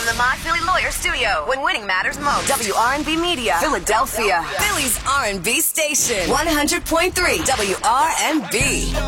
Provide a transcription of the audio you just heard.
from the My Philly Lawyer Studio, when winning matters most. WRNB Media, Philadelphia. Philly's R&B station. 100.3 WRNB.